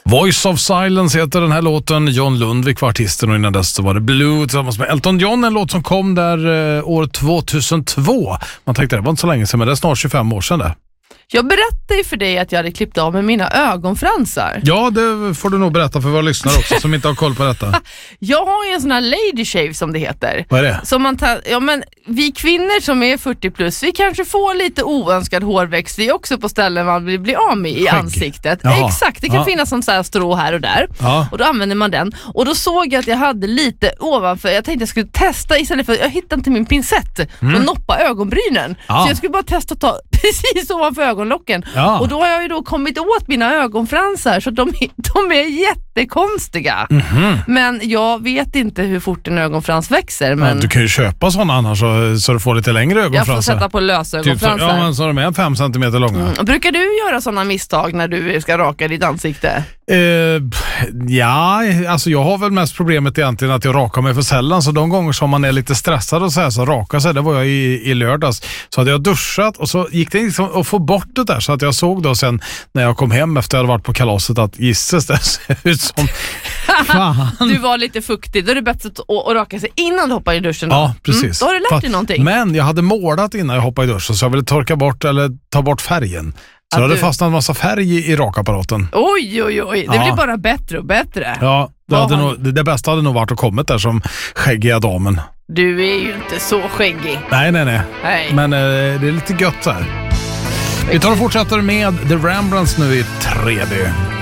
Voice of Silence heter den här låten. John Lundvik var artisten och innan dess så var det Blue tillsammans med Elton John. En låt som kom där år 2002. Man tänkte det var inte så länge sedan, men det är snart 25 år sedan det. Jag berättade ju för dig att jag hade klippt av med mina ögonfransar. Ja, det får du nog berätta för våra lyssnare också som inte har koll på detta. Jag har ju en sån här lady shave som det heter. Vad är det? Som man men vi kvinnor som är 40 plus, vi kanske får lite oönskad hårväxt i också på ställen man vill bli av med i ansiktet. Jaha. Exakt, det kan finnas som så här strå här och där. Ja. Och då använder man den. Och då såg jag att jag hade lite ovanför. Jag tänkte jag skulle testa istället för jag hittade inte min pincett och noppa ögonbrynen. Ja. Så jag skulle bara testa att ta precis ovanför ögonlocken. Ja. Och då har jag ju då kommit åt mina ögonfransar så de är jättekonstiga. Men jag vet inte hur fort en ögonfrans växer. Men Du kan ju köpa sådana annars så du får lite längre ögonfransar. jag får sätta på lösögonfransar. Ja, men så är de är 5 centimeter långa. Brukar du göra sådana misstag när du ska raka ditt ansikte? Ja, alltså jag har väl mest problemet egentligen att jag rakar mig för sällan. Så de gånger som man är lite stressad och så rakar sig, det var jag i lördags. Så hade jag duschat och så gick det liksom att få bort det där. Så att jag såg då sen när jag kom hem efter att jag hade varit på kalaset att gisses det ser ut som fan. Du var lite fuktig, då är det bättre att raka sig innan du hoppar i duschen. Ja, precis. Då har du lärt dig någonting. Men jag hade målat innan jag hoppade i duschen så jag ville torka bort eller ta bort färgen. Så det hade fastnat en massa färg i rakapparaten. Oj, det blir bara bättre och bättre. Ja, det bästa hade nog varit att kommit där som skäggiga damen. Du är ju inte så skäggig. Nej. Nej. Men det är lite gött så här. Vi tar och fortsätter med The Rembrandts nu i 3D.